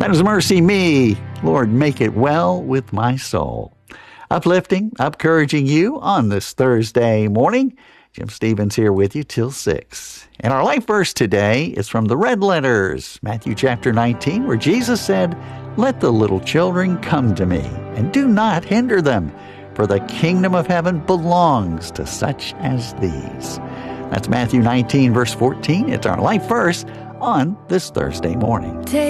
That is Mercy Me. Lord, make it well with my soul. Uplifting, encouraging you on this Thursday morning. Jim Stevens here with you till 6. And our life verse today is from the Red Letters, Matthew chapter 19, where Jesus said, "Let the little children come to me, and do not hinder them, for the kingdom of heaven belongs to such as these." That's Matthew 19, verse 14. It's our life verse on this Thursday morning.